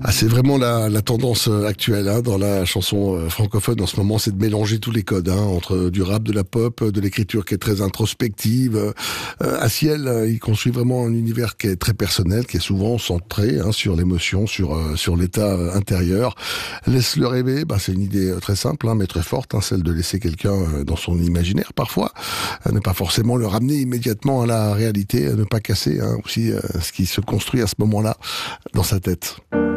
Ah, c'est vraiment la tendance actuelle dans la chanson francophone en ce moment, c'est de mélanger tous les codes, entre du rap, de la pop, de l'écriture qui est très introspective. Asiel, il construit vraiment un univers qui est très personnel, qui est souvent centré sur l'émotion, sur l'état intérieur. Laisse-le rêver, c'est une idée très simple, mais très forte, celle de laisser quelqu'un dans son imaginaire parfois, ne pas forcément le ramener immédiatement à la réalité, ne pas casser aussi ce qui se construit à ce moment-là dans sa tête.